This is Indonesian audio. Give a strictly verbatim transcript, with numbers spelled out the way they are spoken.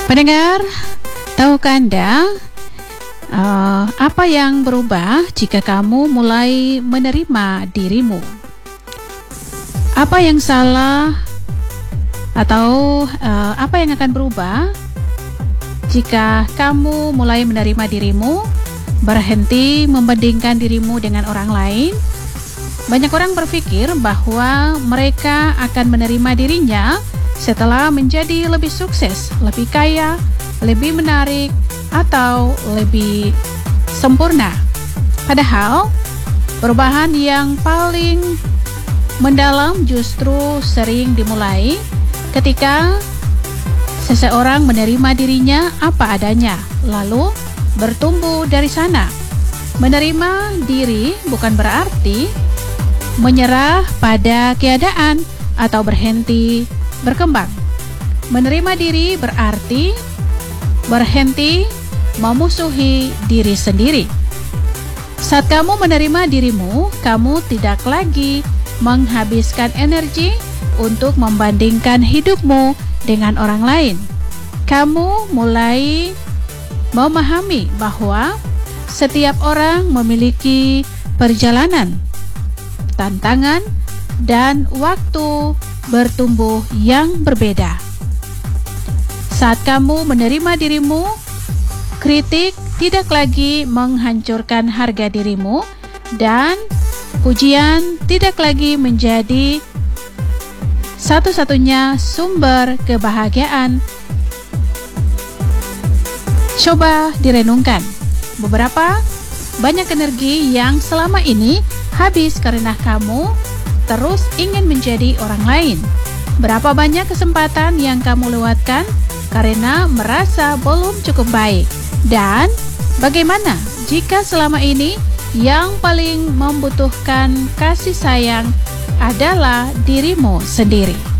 Pendengar, tahukah Anda uh, apa yang berubah jika kamu mulai menerima dirimu? Apa yang salah atau uh, apa yang akan berubah jika kamu mulai menerima dirimu, berhenti membandingkan dirimu dengan orang lain? Banyak orang berpikir bahwa mereka akan menerima dirinya setelah menjadi lebih sukses, lebih kaya, lebih menarik, atau lebih sempurna. Padahal, perubahan yang paling mendalam justru sering dimulai ketika seseorang menerima dirinya apa adanya, lalu bertumbuh dari sana. Menerima diri bukan berarti menyerah pada keadaan atau berhenti berkembang. Menerima diri berarti berhenti memusuhi diri sendiri. Saat kamu menerima dirimu, kamu tidak lagi menghabiskan energi untuk membandingkan hidupmu dengan orang lain. Kamu mulai memahami bahwa setiap orang memiliki perjalanan, tantangan, dan waktu bertumbuh yang berbeda. Saat kamu menerima dirimu, kritik tidak lagi menghancurkan harga dirimu, dan pujian tidak lagi menjadi satu-satunya sumber kebahagiaan. Coba direnungkan, beberapa banyak energi yang selama ini habis karena kamu terus ingin menjadi orang lain. Berapa banyak kesempatan yang kamu lewatkan karena merasa belum cukup baik? Dan bagaimana jika selama ini yang paling membutuhkan kasih sayang adalah dirimu sendiri?